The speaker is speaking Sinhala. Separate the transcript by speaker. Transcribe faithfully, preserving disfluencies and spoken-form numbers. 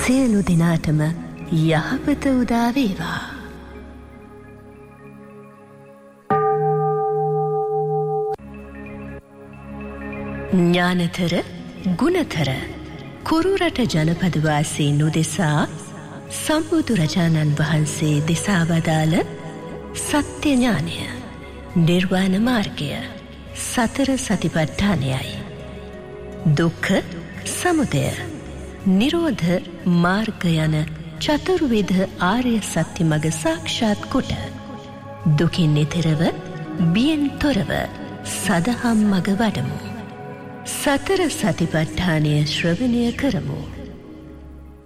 Speaker 1: සියලු දෙනාටම යහපත උදා වේවා. ඥානතර ගුණතර කුරුරට ජනපදවාසී නුදෙසා සම්බුදුරජාණන් වහන්සේ දෙසා වදාළ සත්‍ය ඥානය නිර්වාණ මාර්ගය සතර සතිපට්ඨානයයි. දුක්ඛ සමුදය නිරෝධ මාර්ග යන චතුර්විධ ආර්ය සත්‍ය මඟ සාක්ෂාත් කොට දුකින් එතරව බියෙන් තොරව සදහම් මඟ වඩමු. සතර සතිපට්ඨානය ශ්‍රවණය කරමු.